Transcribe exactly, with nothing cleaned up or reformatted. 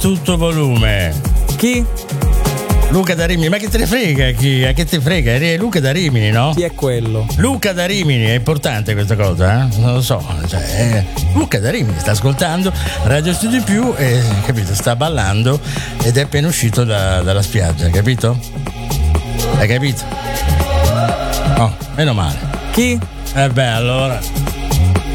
tutto volume. Chi? Luca da Rimini, ma che te ne frega chi? A che te frega? È Luca da Rimini, no? Chi è quello? Luca da Rimini, è importante questa cosa, eh? Non lo so. Cioè, eh, Luca da Rimini sta ascoltando Radio Studio Più e, capito, sta ballando ed è appena uscito da, dalla spiaggia, capito? Hai capito? Oh, meno male. Chi? Eh beh, allora.